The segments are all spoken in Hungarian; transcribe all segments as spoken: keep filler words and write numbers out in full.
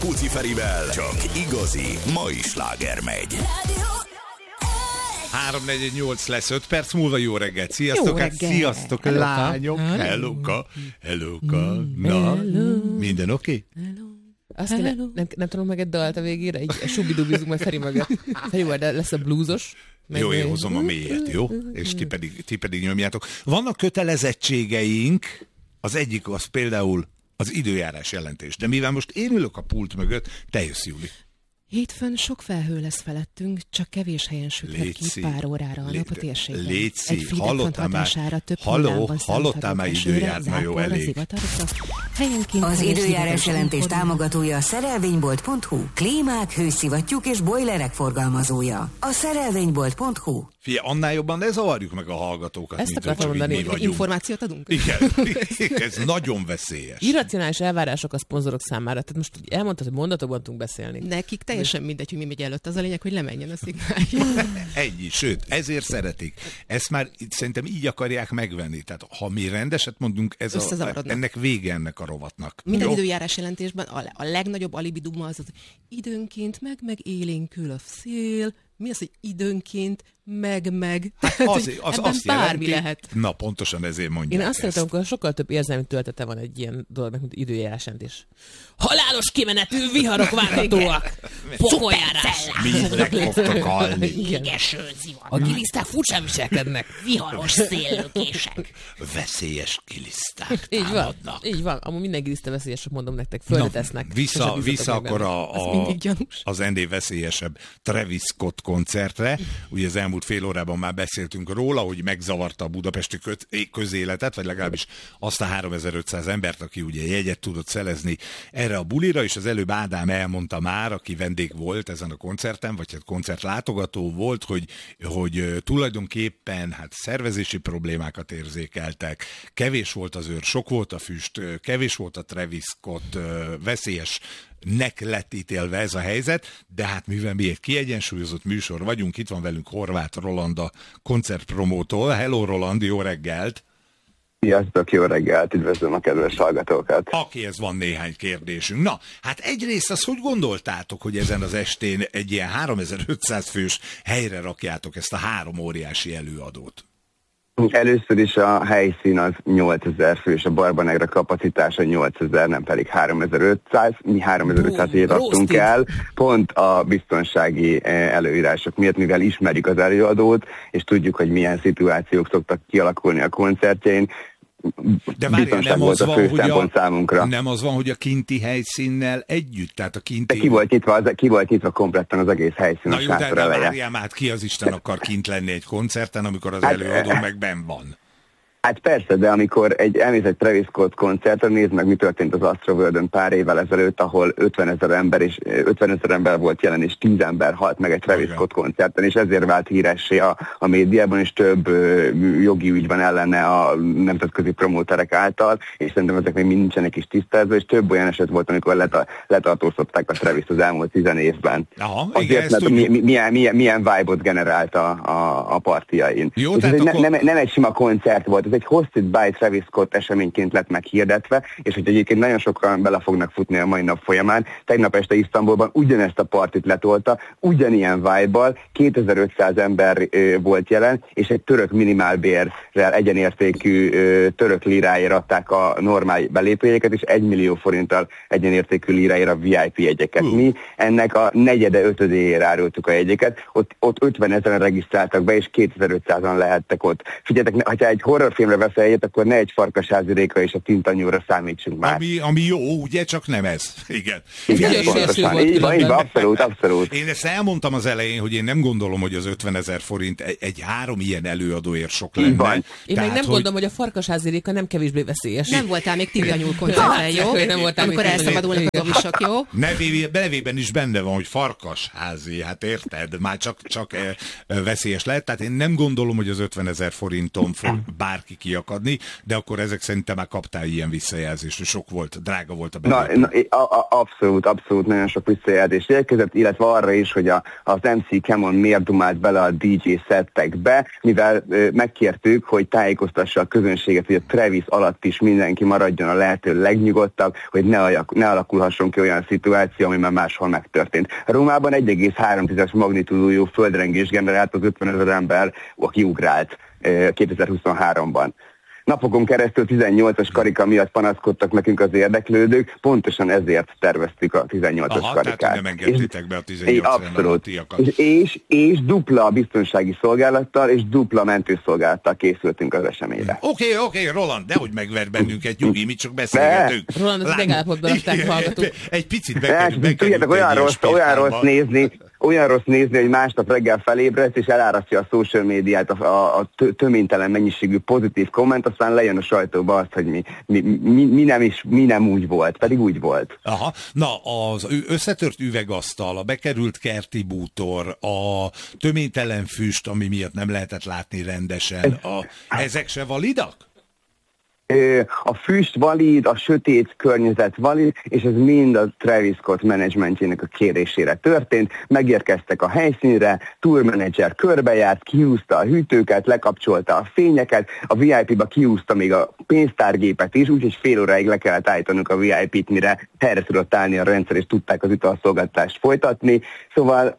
Puci Ferivel csak igazi mai sláger megy. három negyvennyolc lesz öt perc múlva. Jó reggelt, sziasztok! Jó reggelt. Sziasztok, Hello. lányok! Hello-ka! Hello-ka! Na, minden oké? Okay? Azt kéne, nem, nem tudom meg egy dalt a végére, így subidubizunk majd Feri mögött. Feri majd lesz a bluesos. Jó, én hozom a mélyet, jó? És ti pedig, ti pedig nyomjátok. Vannak kötelezettségeink, az egyik az például az időjárás jelentés. De mivel most én ülök a pult mögött, te jössz, Júli. Hétfőn sok felhő lesz felettünk, csak kevés helyen süthet ki pár órára a nap a térségben. Léci, hallottál már, halló, hallottál már időjárt, na jó, elég. Az időjárás jelentés támogatója a szerelvénybolt pont hu, klímák, hőszivattyúk és bojlerek forgalmazója. A szerelvénybolt pont hu. Figyelj, annál jobban ne zavarjuk meg a hallgatókat, ezt mint akartam mondani, hogy információt adunk? Igen, ez nagyon veszélyes. Irracionális elvárások a szponzorok számára. Tehát most elmondtad, hogy mondatokban tudunk beszélni. Nekik teljesen mindegy, hogy mi megy előtt. Az a lényeg, hogy lemenjen a szignálja. Ennyi, sőt, ezért szeretik. Ezt már szerintem így akarják megvenni. Tehát ha mi rendeset mondunk, ez a, ennek vége ennek a rovatnak. Minden időjárás jelentésben a, a legnagyobb alibiduma az, hogy időnként meg meg élénkül a szél. Mi az, hogy időnként meg-meg? Hát az, az azt bármi jelenti, lehet. Na, pontosan ezért mondják. Én azt szeretem, amikor sokkal több érzelmi töltete van egy ilyen dolognak, mint időjárás jelentés. Halálos kimenetű viharok várhatóak! Pokoljárás! Mindnek fogtok halni. Égeső zivat. A giliszták furcsán viselkednek. Viharos széllökések. Veszélyes giliszták Így van, támadnak. így van. Amúgy minden giliszta veszélyesek, mondom nektek. Földet esznek. Vissza, vissza akkor a, a, az ennél veszélyesebb Travis Scott koncertre. Ugye az elmúlt fél órában már beszéltünk róla, hogy megzavarta a budapesti közéletet, vagy legalábbis azt a háromezer-ötszáz embert, aki ugye jegyet tudott szelezni erre a bulira, és az előbb Ádám elmondta már, aki vendég volt ezen a koncerten, vagy hát koncertlátogató volt, hogy, hogy tulajdonképpen hát szervezési problémákat érzékeltek, kevés volt az őr, sok volt a füst, kevés volt a Travis Scott, veszélyes nek lett ítélve ez a helyzet, de hát mivel mi egy kiegyensúlyozott műsor vagyunk, itt van velünk Horváth Roland, a koncertpromótól. Hello Roland, jó reggelt! Sziasztok, jó reggelt, üdvözlöm a kedves hallgatókat! Akihez van néhány kérdésünk. Na, hát egyrészt azt hogy gondoltátok, hogy ezen az estén egy ilyen háromezer-ötszáz fős helyre rakjátok ezt a három óriási előadót? Először is a helyszín az nyolcezer fős, a Barbanegra kapacitása nyolcezer, nem pedig háromezer-ötszáz. Mi háromezer-ötszázért adtunk el, pont a biztonsági előírások miatt, mivel ismerjük az előadót, és tudjuk, hogy milyen szituációk szoktak kialakulni a koncertjén. De várjál, nem az, a van, hogy a, számunkra. nem az van, hogy a kinti helyszínnel együtt, tehát a kinti... De ki volt nyitva, az, ki volt nyitva kompletten az egész helyszín. Na jó, de, de várjál már, ki az Isten akar kint lenni egy koncerten, amikor az hát, előadó meg benn van? Hát persze, de amikor egy, elmész egy Travis Scott koncertre, nézd meg, mi történt az Astroworldön pár évvel ezelőtt, ahol ötvenezer ember, és ötvenezer ember volt jelen, és tíz ember halt meg egy Travis Scott koncerten, és ezért vált híressé a, a médiában, és több ö, jogi ügy van ellene a nemzetközi promóterek által, és szerintem ezek még nincsenek is tisztázva, és több olyan eset volt, amikor leta, letartóztatták a Travis az elmúlt tizen évben. Aha, azért, mert mi, mi, milyen, milyen, milyen vibe-ot generált a, a, a partiain. Jó, ez egy, akkor... nem, nem egy sima koncert volt, ez egy Hosted by Travis Scott eseményként lett meghirdetve, és hogy egyébként nagyon sokan bele fognak futni a mai nap folyamán. Tegnap este Isztambulban ugyanezt a partit letolta, ugyanilyen vibe-bal, kétezer-ötszáz ember ö, volt jelen, és egy török minimálbérrel egyenértékű ö, török liráért adták a normál belépőjegyeket, és egy millió forinttal egyenértékű liráért a vé i pé jegyeket. Uh. Mi ennek a negyede, ötödéjére árultuk a jegyeket, ott, ott ötvenezeren regisztráltak be, és kétezer-ötszázan lehettek ott. Figyeljetek, ha egy horrorfilmre veszel egyet, akkor ne egy Farkasházi Réka és a Tintanyúra számítsunk már. Ami, ami jó, ugye? Csak nem ez. Igen. Igen, Igen pontosan. Így van, így van, abszolút, abszolút. Én ezt elmondtam az elején, hogy én nem gondolom, hogy az ötvenezer forint egy, egy három ilyen előadóért sok lenne. Van. Én Tehát, meg nem hogy... gondolom, hogy a Farkasházi Réka nem kevésbé veszélyes. Nem voltál még Tintanyúl koncerten, jó? Nem voltál amikor elszabadulnak a dovisok, jó? Nevé, nevében is benne van, hogy Farkasházi, hát érted? Már csak, csak veszélyes lehet. Tehát én nem gondolom, hogy az ötvenezer forinton fog bárki neki kiakadni, de akkor ezek szerint te már kaptál ilyen visszajelzést, hogy sok volt, drága volt a Na, na, a, a, abszolút, abszolút nagyon sok visszajelzés érkezett, illetve arra is, hogy a, az em cé Camon miért dumált bele a dé dzsé szettekbe, mivel ö, megkértük, hogy tájékoztassa a közönséget, hogy a Travis alatt is mindenki maradjon a lehető legnyugodtabb, hogy ne, alak, ne alakulhasson ki olyan szituáció, ami már máshol megtörtént. Rómában egy egész három magnitúdójú földrengés generált az ötvenezer ember, aki ugrált ö, kétezer-huszonháromban. Napokon keresztül tizennyolcas karika miatt panaszkodtak nekünk az érdeklődők, pontosan ezért terveztük a tizennyolcas Aha, karikát. tehát nem engedtétek be a tizennyolc alattiakat. És, és, és dupla biztonsági szolgálattal és dupla mentőszolgálattal készültünk az eseményre. Oké, okay, oké, okay, Roland, dehogy megverd bennünket, nyugi, mi csak beszélgetünk. De. Roland, az megállapotban rakták hallgatók. Egy picit bekerült. Tudjátok, olyan rossz, olyan rossz nézni, olyan rossz nézni, hogy másnap reggel felébredsz, és elárasztja a social médiát a, a, a töménytelen mennyiségű pozitív komment, aztán lejön a sajtóba azt, hogy mi, mi, mi, mi, nem is, mi nem úgy volt, pedig úgy volt. Aha, na az összetört üvegasztal, a bekerült kerti bútor, a töménytelen füst, ami miatt nem lehetett látni rendesen, a, ezek se validak? A füst valid, a sötét környezet valid, és ez mind a Travis Scott menedzsmentjének a kérésére történt. Megérkeztek a helyszínre, tourmenedzser körbejárt, kihúzta a hűtőket, lekapcsolta a fényeket, a vé i pé-ba kihúzta még a pénztárgépet is, úgyhogy fél óráig le kellett állítanunk a vé i pét, mire helyre tudott állni a rendszer, és tudták az italszolgáltatást folytatni. Szóval...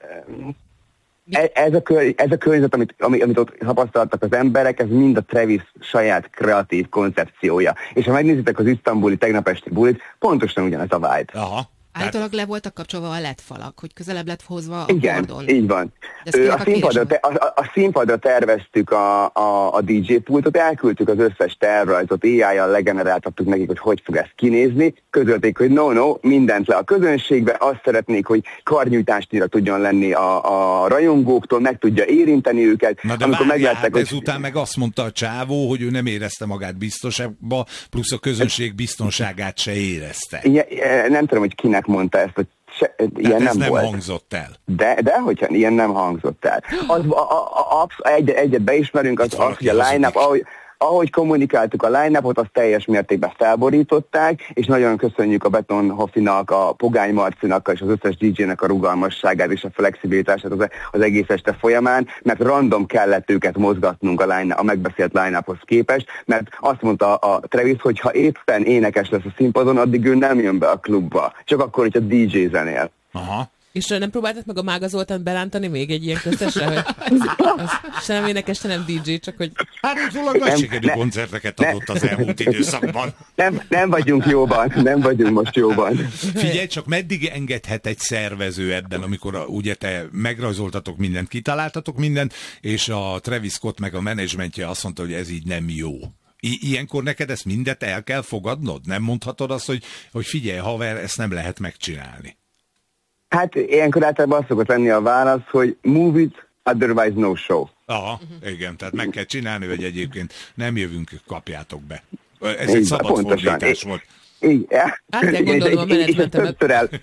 Ez a, kör, ez a környezet, amit, amit ott tapasztaltak az emberek, ez mind a Travis saját kreatív koncepciója. És ha megnézitek az isztambuli tegnap esti bulit, pontosan ugyanez a vibe. Aha. Általában le voltak kapcsolva a led falak, hogy közelebb lett hozva a Igen, kordon. így van. Ö, a, színpadra, te, a, a színpadra terveztük a, a, a dé dzsé pultot, elküldtük az összes tervrajzot, á í-jal legeneráltattuk nekik, hogy hogy fog ez kinézni. Közölték, hogy no, no, mindent le a közönségbe, azt szeretnék, hogy karnyújtásnyira tudjon lenni a, a rajongóktól, meg tudja érinteni őket. Na de amikor várjál, meglátták, hát hogy... ezután meg azt mondta a csávó, hogy ő nem érezte magát biztosabba, plusz a közönség biztonságát se érezte. Igen, nem tudom, hogy kinek mondta ezt, hogy se, ilyen ez nem, nem volt. hangzott el. De, de hogyha ilyen nem hangzott el. Az, a, a, a, egy, egyet beismerünk, az, az hogy a line-up, ahogy, ahogy kommunikáltuk a line-upot, azt teljes mértékben felborították, és nagyon köszönjük a Beton Hoffinak, a Pogány Marcinak és az összes dé dzsének a rugalmasságát és a flexibilitását az, az egész este folyamán, mert random kellett őket mozgatnunk a, line, a megbeszélt line-uphoz képest, mert azt mondta a Travis, hogy ha éppen énekes lesz a színpadon, addig ő nem jön be a klubba, csak akkor, hogyha dé dzsé zenél. Aha. És nem próbáltak meg a Mága Zoltánt belántani még egy ilyen köztesre, hogy az se nem énekes, se nem dé dzsé, csak hogy... Hát utólag nagy sikerű koncerteket adott az elmúlt időszakban. Nem, nem vagyunk jóban, nem vagyunk most jóban. Figyelj csak, meddig engedhet egy szervező ebben, amikor a, ugye te megrajzoltatok mindent, kitaláltatok mindent, és a Travis Scott meg a menedzsmentje azt mondta, hogy ez így nem jó. I- ilyenkor neked ezt mindet el kell fogadnod? Nem mondhatod azt, hogy, hogy figyelj haver, ezt nem lehet megcsinálni? Hát ilyenkor általában az szokott lenni a válasz, hogy move it, otherwise no show. Aha, uh-huh. Igen, tehát meg kell csinálni, hogy egyébként nem jövünk, kapjátok be. Ez Így, egy szabad pontosan. fordítás volt. Így, Át kell gondolnom a menedzsmentemet.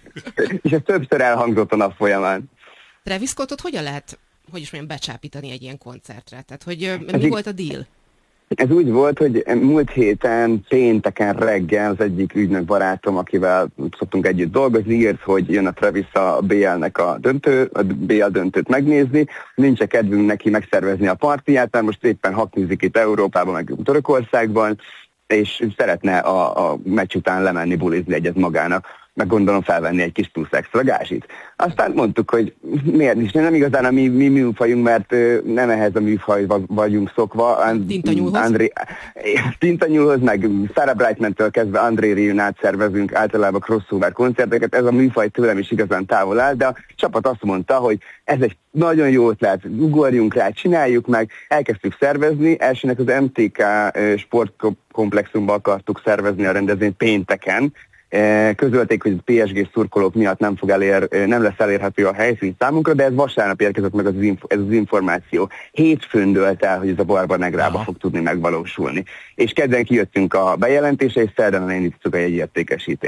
És ez többször elhangzott a nap folyamán. Travis Scottot hogyan lehet, hogy is mondjam, becsápítani egy ilyen koncertre? Tehát, hogy ö, Ez mi így- volt a deal? Ez úgy volt, hogy múlt héten, pénteken reggel az egyik ügynök barátom, akivel szoktunk együtt dolgozni, írt, hogy jön a Travis a bé el-nek a döntő, a bé el döntőt megnézni, nincs kedvünk neki megszervezni a partiját, mert most éppen haknizik itt Európában, meg Törökországban, és szeretne a, a meccs után lemenni bulizni egyet magának, meg gondolom felvenni egy kis plusz extra gázsit. Aztán mondtuk, hogy miért is, nem igazán a mi, mi műfajunk, mert ö, nem ehhez a műfajba vagyunk szokva. And, Tintanyúlhoz? André, Tintanyúlhoz, meg Sarah Brightman-től kezdve André Rieu át szervezünk általában crossover koncerteket. Ez a műfaj tőlem is igazán távol áll, de a csapat azt mondta, hogy ez egy nagyon jó ötlet, ugorjunk rá, csináljuk meg, elkezdtük szervezni. Elsőnek az em té ká ö, sportkomplexumban akartuk szervezni a rendezvényt pénteken. Közölték, hogy a pé es gé szurkolók miatt nem, fog elér, nem lesz elérhető a helyszín számunkra, de ez vasárnap érkezett meg az inf- ez az információ. Hétfőn dölt el, hogy ez a Barba Negrába fog tudni megvalósulni. És kedden kijöttünk a bejelentése, és szerdán elindítottuk a jegyértékesítést.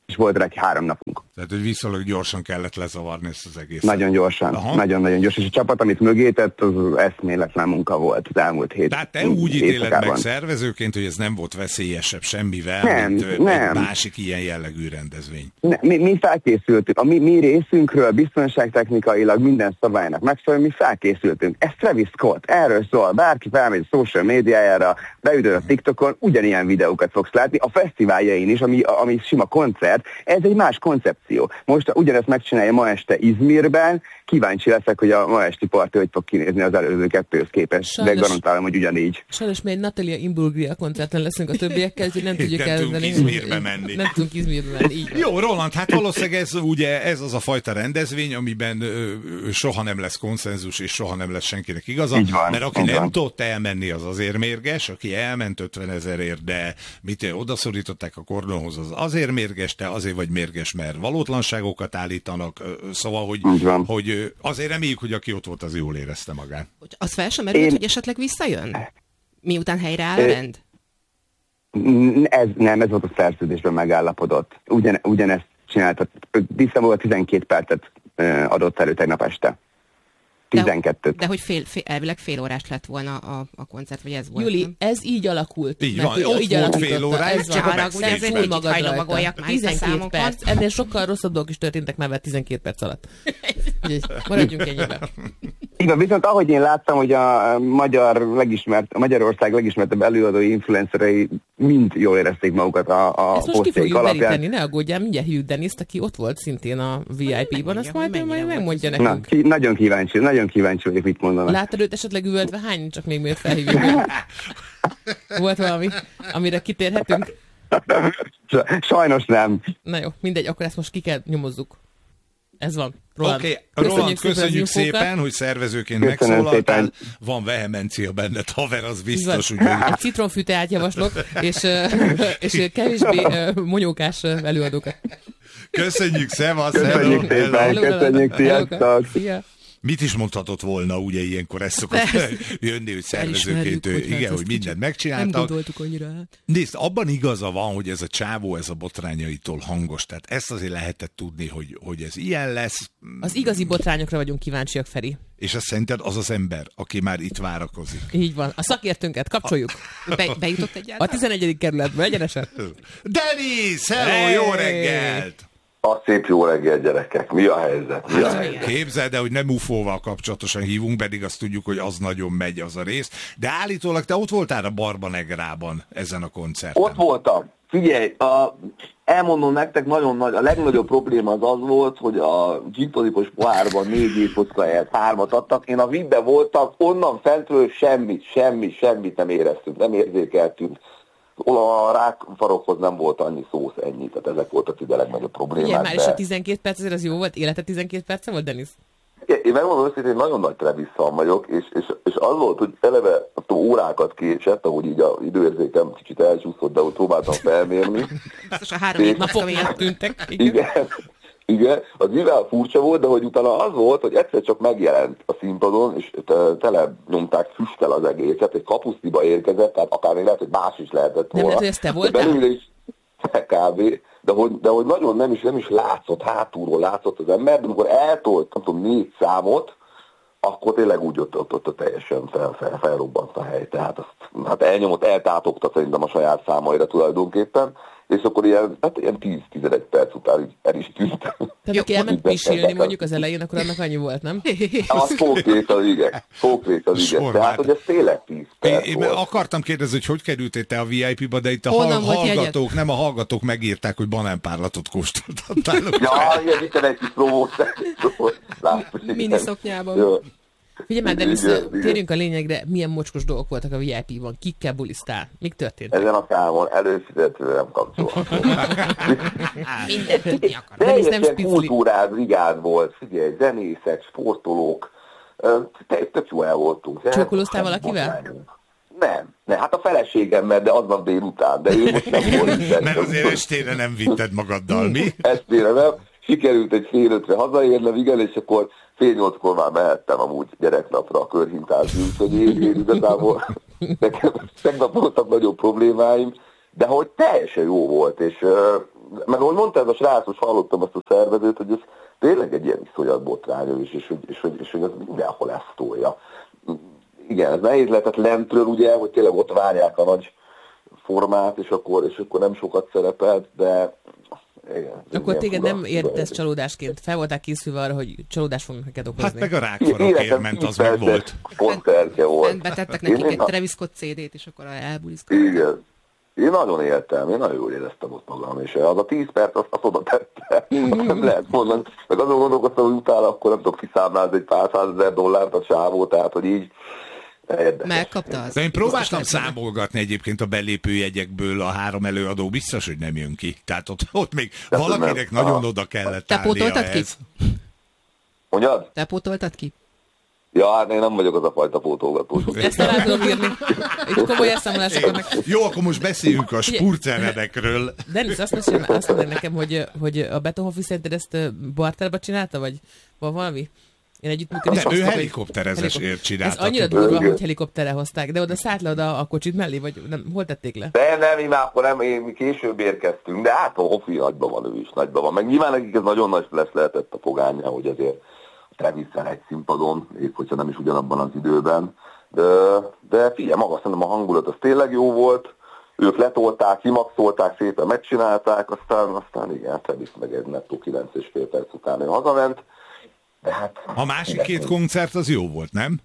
és volt rá egy három napunk. Tehát, hogy viszonylag gyorsan kellett lezavarni ezt az egészet. Nagyon gyorsan, nagyon-nagyon gyorsan. És a csapat, amit mögé tett, az eszméletlen munka volt az elmúlt hét. Tehát te úgy ítéled meg szervezőként, hogy ez nem volt veszélyesebb semmivel, nem, mint nem. egy másik ilyen jellegű rendezvény. Ne, mi, mi felkészültünk. A mi, mi részünkről biztonságtechnikailag minden szabálynak megfelelően mi felkészültünk. Ez Travis Scott, erről szól. Bárki felmegy a social médiájára, beütöd a TikTokon, ugyanilyen videókat fogsz látni. A fesztiváljain is, ami, ami sima koncert, ez egy más koncepció. Most ugyanezt megcsinálja ma este Izmirben, kíváncsi leszek, hogy a ma esti parti hogy fog kinézni az előző kettőhöz képest, sajnos, de garantálom, hogy ugyanígy. Sajnos mi egy Natalia Imbruglia koncerten leszünk a többiekkel, úgyhogy nem tudjuk elvenni. Nem tudunk Izmirbe menni. Nem tudunk Izmirbe menni, így van. Jó, Roland, hát valószínűleg ez, ugye, ez az a fajta rendezvény, amiben ö, soha nem lesz konszenzus, és soha nem lesz senkinek igaza, van, mert aki nem tudott elmenni, az azért mérges, aki elment ötven ezerért, de mit odaszorították a kordonhoz, az azért mérges, te azért vagy mérges, mert valótlanságokat állítanak, szóval, hogy, hogy azért reméljük, hogy aki ott volt, az jól érezte magát. Az fel sem merült, Én... hogy esetleg visszajön? Miután helyreáll a rend? Ez, nem, ez volt a szerződésben megállapodott. Ugyan, ugyanezt csináltat. Diszember tizenkét percet adott elő tegnap este. tizenkettőt. De, de hogy fél, fél, elvileg fél órás lett volna a, a koncert, vagy ez volt? Júli, nem? ez így alakult. Így van, ott így volt fél óráig, csak arra, hogy ezért egy kicsit hajlomagoljak már tizenkét perc. Ennél sokkal rosszabb dolgok is történtek már tizenkét perc alatt. Maradjunk ennyiben. Igen, viszont ahogy én láttam, hogy a magyar legismert, a Magyarország legismertebb előadói influencerei mind jól érezték magukat a, a ezt most ki fogjuk alapján. deríteni, ne aggódjál, mindjárt hívjuk Deniszt, aki ott volt szintén a vé i pé-ban, azt majd, majd megmondja nekünk. Na, ki, nagyon kíváncsi, nagyon kíváncsi vagyok, mit mondanak. Láttad őt esetleg üvöltve? Hány, csak még miért felhívjuk? Volt valami, amire kitérhetünk? Sajnos nem. Na jó, mindegy, akkor ezt most ki kell nyomozzuk. Ez van. Oké, okay. Roland, köszönjük szépen, szépen, hogy szervezőként megszólaltál. Van vehemencia benned, haver, az biztos. Úgy, egy citronfűteát javaslok, és, és kevésbé monyókás előadókat. Köszönjük, szevasz! Köszönjük szépen, köszönjük, sziasztok! Mit is mondhatott volna, ugye ilyenkor ez szokott jönni, hogy szervezőként, hogy igen, hogy mindent megcsináltak. Nem gondoltuk annyira át. Nézd, abban igaza van, hogy ez a csávó, ez a botrányaitól hangos, tehát ezt azért lehetett tudni, hogy, hogy ez ilyen lesz. Az igazi botrányokra vagyunk kíváncsiak, Feri. És azt szerinted az az ember, aki már itt várakozik. Így van. A szakértőnket kapcsoljuk. Be, bejutott egyáltalán? A tizenegyedik kerületbe, egyenesen. Denis, hello, hey! Jó reggelt! A szép jó reggel, gyerekek. Mi a helyzet? Mi a helyzet? Képzeld el, hogy nem ufóval kapcsolatosan hívunk, pedig azt tudjuk, hogy az nagyon megy az a rész. De állítólag te ott voltál a Barbanegrában ezen a koncerten. Ott voltam. Figyelj, a, elmondom nektek, nagyon nagy, a legnagyobb probléma az az volt, hogy a gin-tonikos pohárban négy évkocka helyett hármat adtak. Én a vé i pé-ben voltam, onnan fentről semmit, semmit, semmit nem éreztünk, nem érzékeltünk. A rákfarokhoz nem volt annyi szósz, ennyi, tehát ezek voltak ide a legnagyobb problémák. Igen, már is a tizenkét perc, azért az jó volt, élete tizenkét perce volt, Denis? Én megmondom őszintén, nagyon nagy Travis fan vagyok, és, és, és az volt, hogy eleve órákat késett, ahogy így az időérzékem kicsit elcsúszott, de úgy próbáltam felmérni. Biztos a három-négy napok miatt tűntek. Igen. Igen, az mivel furcsa volt, de hogy utána az volt, hogy egyszer csak megjelent a színpadon, és tele nyomták füsttel az egészet, egy kapusztiba érkezett, tehát akár még lehet, hogy más is lehetett volna. Nem lehet, hogy ezt te voltál? Is, kb. De hogy, de hogy nagyon nem is, nem is látszott, hátulról látszott az ember, de amikor eltolt, nem tudom, négy számot, akkor tényleg úgy ott, ott, ott teljesen fel, fel, felrobbant a hely. Tehát azt, hát elnyomott, eltátogta szerintem a saját számaira tulajdonképpen, és akkor ilyen, hát ilyen tíz-tizenegy perc után így el is tűnt. Tehát aki elment pisilni mondjuk az elején, akkor annak annyi volt, nem? Az konkrét az igen. Konkrét az igen. Tehát, hogy ez tényleg tíz perc én, volt. Én akartam kérdezni, hogy hogy kerültél te a vé i pé-ba, de itt a hall- hallgatók, nem a hallgatók megírták, hogy banánpárlatot kóstoltattál. Ja, ilyen itt egy kis próbót. Mini szoknyában. Figyelj már, Denis, térjünk a lényegre, milyen mocskos dolgok voltak a vé i pé-ban, kikkel bulisztál, mik történt? Ezen a számon előfizető nem kapcsolható. Mindent tudni akar. Denis nem kultúrád, brigád volt, figyelj, zenészek, sportolók, tök jó el voltunk. Csókolóztál valakivel? Nem, nem, hát a feleségemmel, de aznap délután, de ő most nem volt. Mert azért estére nem vitted magaddal, mi? Estére nem. Sikerült egy fél ötre hazaérnem, igen, és akkor fél nyolckor már mehettem amúgy gyereknapra a körhintázni, úgyhogy én, én igazából nekem tegnap voltak nagyobb problémáim, de hogy teljesen jó volt, és uh, meg ahogy mondta ez a srác, most hallottam azt a szervezőt, hogy ez tényleg egy ilyen iszonyat botrány, és, és, és, és, és, és ez mindenhol ezt tolja. Igen, ez nehéz lehetett lentről, ugye, hogy tényleg ott várják a nagy formát, és akkor, és akkor nem sokat szerepelt, de... Igen, akkor téged nem ért ez csalódásként? Fel voltál készülve arra, hogy csalódást fognak neked okozni? Hát meg a rákfarokért ment, az meg volt. Koncertje volt. Betettek nekik egy Travis Scott cé dét, és akkor elbuliszkodtak. Igen. Én nagyon éltem, én nagyon jól éreztem ott magam, és az a tíz perc azt, azt oda tette. Nem lehet mondani. Meg azon gondolkoztam, hogy utána akkor nem tudok kiszámlálni egy pár százezer dollárt a csávó, tehát hogy így érdekes. Megkapta az. De én próbáltam számolgatni egyébként a belépőjegyekből, a három előadó biztos, hogy nem jön ki. Tehát ott, ott még de valakinek nem. Nagyon oda kellett Te pótoltad ki? Mondjad? Te pótoltad ki? Ja, hát én nem vagyok az a fajta pótolgatós. Ezt nem tudom írni. Itt komoly elszámolásokon meg... Jó, akkor most beszéljünk a spurceredekről. Dennis, azt mesélj, azt mondod nekem, hogy, hogy a Beethoven szerinted ezt barterba csinálta, vagy van valami? Én együttműködés. Nem, ő helikopterezésért csinálta. Ez annyira durva, hogy helikopterre hozták, de oda szállt le oda a kocsit mellé, vagy nem, hol tették le? De nem, én akkor nem, én, mi később érkeztünk, de hát a Hofi nagyban van, ő is nagyban van. Meg nyilván nekik ez nagyon nagy lesz lehetett a fogánya, hogy azért Travis-szel egy színpadon, épp hogyha nem is ugyanabban az időben. De, de figyelj, maga szerintem a hangulat az tényleg jó volt, ők letolták, kimaxolták, szépen megcsinálták, aztán, aztán igen, Travis meg egy nettó kilenc és fél perc után ő hazament. De hát, a másik két koncert az jó volt, nem?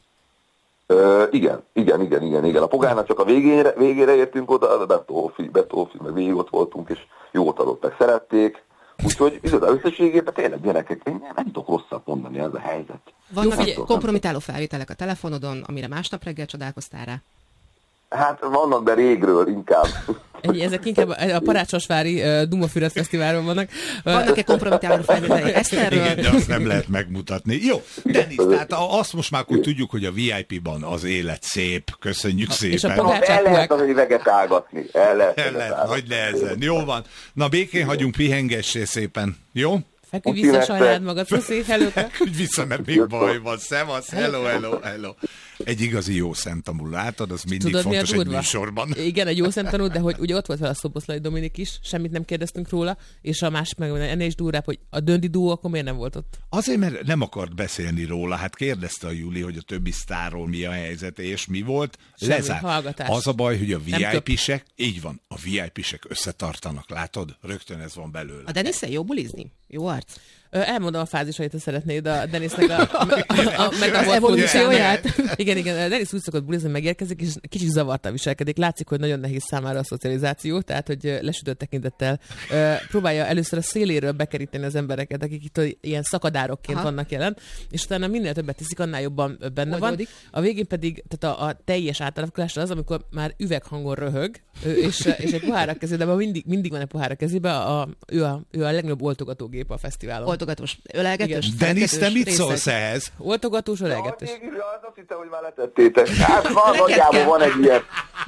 Ö, igen, igen, igen, igen, igen. A Pogának csak a végére, végére értünk oda, de Beethoven, Beethoven, meg végig ott voltunk, és jót adott, meg szerették. Úgyhogy igazán összességében tényleg gyerekek, én nem, nem tudok rosszat mondani, ez a helyzet. Vannak jó, kompromitáló felvételek a telefonodon, amire másnap reggel csodálkoztál rá? Hát vannak, de régről inkább. Egy, ezek inkább a Parácsosvári uh, Dumafüred Fesztiválon vannak. Vannak-e kompromitáló felvételek Eszterről? Igen, de azt nem lehet megmutatni. Jó, Dennis, tehát azt most már akkor tudjuk, hogy a vé i pé-ban az élet szép. Köszönjük szépen. És a pogácsák el lehet az üveget ágatni. El lehet, el lehet nagy nehezen. Jó van. Na békén hagyunk, pihengessé szépen. Jó? Feküdj vissza, sajnáld magad, puszi, hello. Feküdj vissza, mert még baj van. Szevasz, hello, hello, hello. Egy igazi jó szemtanú, látod, az mindig tudod, fontos egy műsorban. Igen, egy jó szemtanú, de hogy ugye ott volt vele a Szoboszlai Dominik is, semmit nem kérdeztünk róla, és a másik meg ennél is durvább, hogy a Döndi Duó akkor miért nem volt ott? Azért, mert nem akart beszélni róla, hát kérdezte a Júli, hogy a többi sztárról mi a helyzet, és mi volt. Lezárt. Az a baj, hogy a vé i pé-sek, így van, a vé i pé-sek összetartanak, látod? Rögtön ez van belőle. A Denisszel jó bulizni? Jó arc? Elmondom a fázisait, ha szeretnéd a Denisnek a, a, a, a, az evolúcióját. Igen, igen, Denis úgy szokott bulizni, megérkezik, és kicsit zavartan viselkedik. Látszik, hogy nagyon nehéz számára a szocializáció, tehát, hogy lesütött tekintettel próbálja először a széléről bekeríteni az embereket, akik itt ilyen szakadárokként Aha. vannak jelen, és utána minél többet teszik, annál jobban benne Oldódik. van. A végén pedig, tehát a, a teljes átalakulás az, amikor már üveghangon röhög, és, és egy pohár a kezében, mindig, mindig van egy pohár a kezében, a, ő, a, ő a legnagyobb oltogatógép a fesztiválon. Oltogatós, ölelgetős. Denis, te mit szólsz ehhez? Oltogatós, ölelgetős. Ja, azt hittem, hogy már letettétek. Hát van, nagyjából van egy ilyen.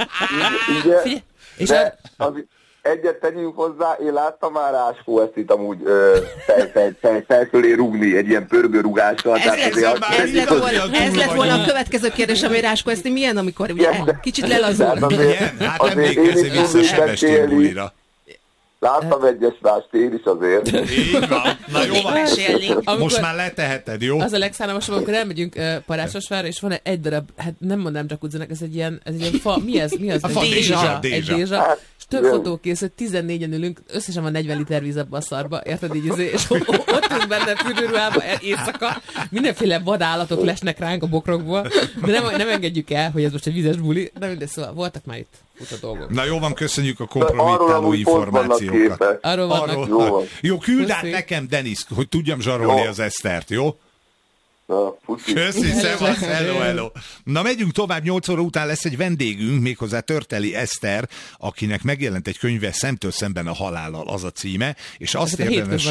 Ugye, és de az, egyet tegyünk hozzá, én láttam már Áskó ezt itt amúgy fel, fel, fel, felfölé rúgni egy ilyen pörgőrúgással. Ez, ez, ez, lett volna, ez lett volna a következő kérdés, ami Áskó ezt milyen, amikor ugye, kicsit lelazul. Milyen? Hát emlékezzé vissza Sebestyén bulira. Láttam egyes mást én is azért. Így van. Na jó van. Amikor, most már leteheted, jó? Az a legszánalmasabb, amikor elmegyünk uh, Parácsosvárra, és van egy darab, hát nem mondanám Jacuzzinak, ez egy ilyen, ez egy ilyen fa, mi ez? Mi az? A fa, dézsa. Egy dézsa. Hát, és több fotó készült, tizennégyen ülünk, összesen van negyven liter víz abba a szarba, érted így, és ott ülünk benne fürdőruhába éjszaka, mindenféle vadállatok lesnek ránk a bokrokból, de nem, nem engedjük el, hogy ez most egy vizes buli, de mindegy, szóval voltak már itt a dolgok. Na jó van, köszönjük a kompromittáló információkat. Arról vannak. Arról, jó, jó, küld át nekem, Denis, hogy tudjam zsarolni jó. az Esztert, jó? Na, köszi, szevasz, hello, hello. Na megyünk tovább, nyolc óra után lesz egy vendégünk, méghozzá Törteli Eszter, akinek megjelent egy könyve Szemtől szemben a halállal, az a címe, és azt ezek érdemes...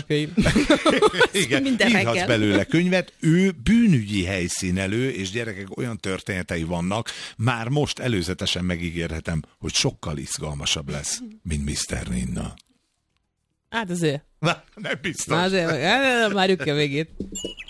Igen, írhatsz belőle könyvet, ő bűnügyi helyszínelő, és gyerekek, olyan történetei vannak, már most előzetesen megígérhetem, hogy sokkal izgalmasabb lesz, mint miszter Ninna. Hát azért. Na, nem biztos. Na azért, várjuk ki a végét.